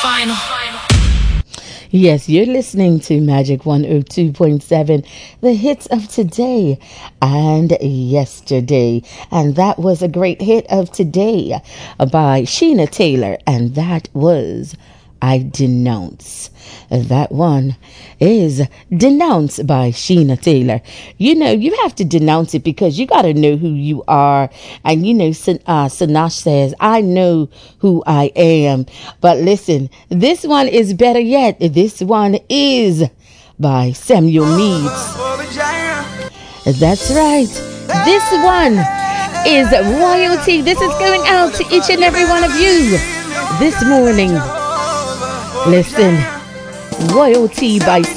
Yes, you're listening to Magic 102.7, the hits of today and yesterday. And that was a great hit of today by Sheena Taylor. And that was I Denounce. That one is Denounced by Sheena Taylor. You know, you have to denounce it because you got to know who you are. And you know, Sanash says, I know who I am. But listen, this one is better yet. This one is by Samuel Meads. That's right. This one is royalty. This is going out to each and every one of you this morning. Listen, royalty by